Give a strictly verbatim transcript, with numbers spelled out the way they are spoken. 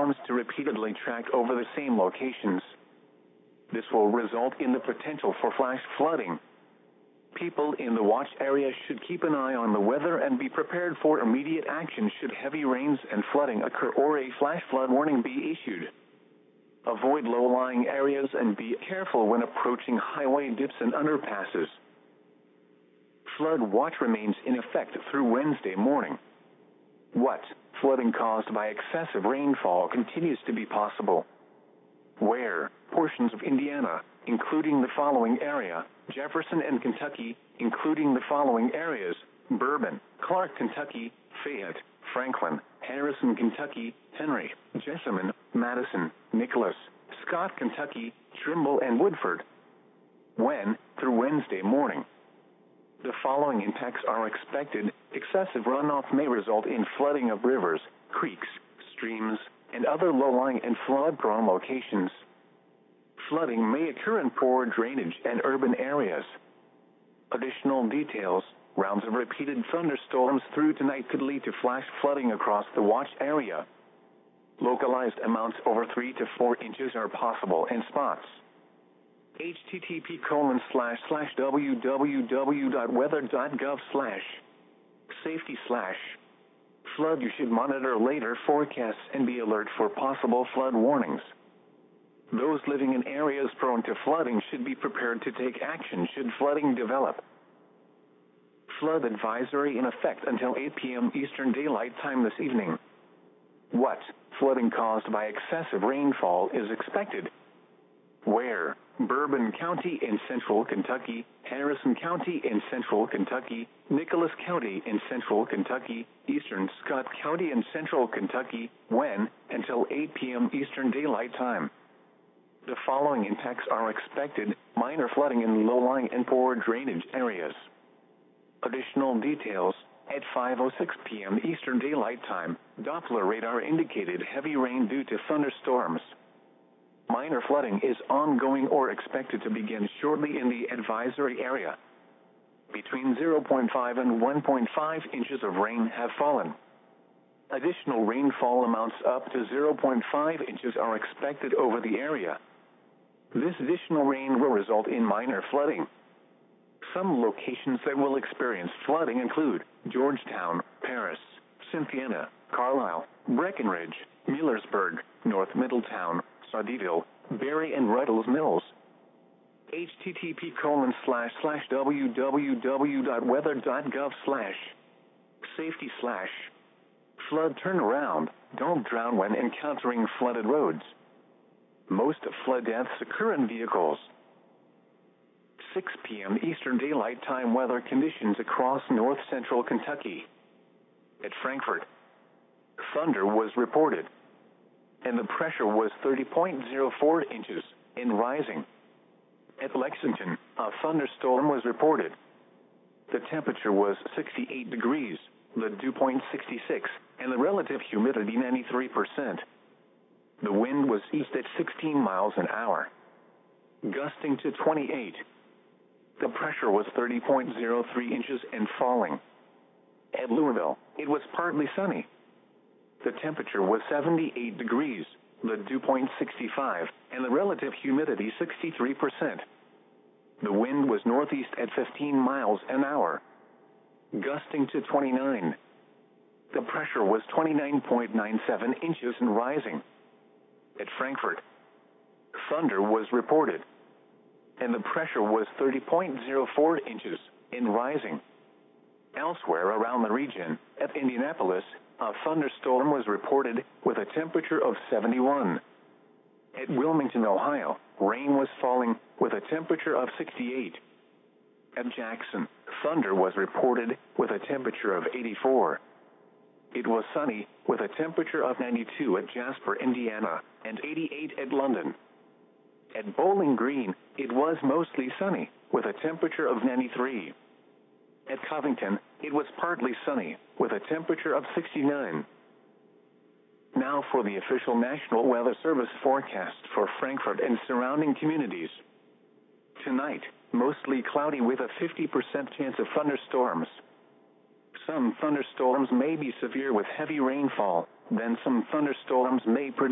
thunderstorms to repeatedly track over the same locations. This will result in the potential for flash flooding. People in the watch area should keep an eye on the weather and be prepared for immediate action should heavy rains and flooding occur or a flash flood warning be issued. Avoid low-lying areas and be careful when approaching highway dips and underpasses. Flood watch remains in effect through Wednesday morning. What? Flooding caused by excessive rainfall continues to be possible. Where? Portions of Indiana, including the following area: Jefferson and Kentucky, including the following areas: Bourbon, Clark, Kentucky, Fayette, Franklin, Harrison, Kentucky, Henry, Jessamine, Madison, Nicholas, Scott, Kentucky, Trimble, and Woodford. When? Through Wednesday morning. The following impacts are expected. Excessive runoff may result in flooding of rivers, creeks, streams, and other low-lying and flood-prone locations. Flooding may occur in poor drainage and urban areas. Additional details: rounds of repeated thunderstorms through tonight could lead to flash flooding across the watch area. Localized amounts over three to four inches are possible in spots. http colon slash slash www.weather.gov slash safety slash flood. You should monitor later forecasts and be alert for possible flood warnings. Those living in areas prone to flooding should be prepared to take action should flooding develop. Flood advisory in effect until eight p m Eastern Daylight Time this evening. What? Flooding caused by excessive rainfall is expected. Where? Bourbon County in central Kentucky, Harrison County in central Kentucky, Nicholas County in central Kentucky, Eastern Scott County in central Kentucky. When? Until eight p m Eastern Daylight Time. The following impacts are expected: minor flooding in low-lying and poor drainage areas. Additional details: at five oh six p m Eastern Daylight Time, Doppler radar indicated heavy rain due to thunderstorms. Minor flooding is ongoing or expected to begin shortly in the advisory area. Between zero point five and one point five inches of rain have fallen. Additional rainfall amounts up to zero point five inches are expected over the area. This additional rain will result in minor flooding. Some locations that will experience flooding include Georgetown, Paris, Cynthiana, Carlisle, Breckenridge, Millersburg, North Middletown, Sardeville, Berry, and Ruddles Mills. http colon slash slash www.weather.gov slash safety slash flood turnaround. Don't drown when encountering flooded roads. Most flood deaths occur in vehicles. six p m Eastern Daylight Time weather conditions across north central Kentucky. At Frankfort, thunder was reported, and the pressure was thirty point zero four inches and rising. At Lexington, a thunderstorm was reported. The temperature was sixty-eight degrees, the dew point sixty-six, and the relative humidity ninety-three percent. The wind was east at sixteen miles an hour, gusting to twenty-eight. The pressure was thirty point zero three inches and falling. At Louisville, it was partly sunny. The temperature was seventy-eight degrees, the dew point sixty-five, and the relative humidity sixty-three percent. The wind was northeast at fifteen miles an hour, gusting to twenty-nine. The pressure was twenty-nine point nine seven inches and rising. At Frankfort, thunder was reported, and the pressure was thirty point zero four inches and rising. Elsewhere around the region, at Indianapolis, a thunderstorm was reported with a temperature of seventy-one. At Wilmington, Ohio, rain was falling with a temperature of sixty-eight. At Jackson, thunder was reported with a temperature of eighty-four. It was sunny with a temperature of ninety-two at Jasper, Indiana, and eighty-eight at London. At Bowling Green, it was mostly sunny with a temperature of ninety-three. At Covington, it was partly sunny with a temperature of sixty-nine. Now for the official National Weather Service forecast for Frankfort and surrounding communities. Tonight, mostly cloudy with a fifty percent chance of thunderstorms. Some thunderstorms may be severe with heavy rainfall, then some thunderstorms may produce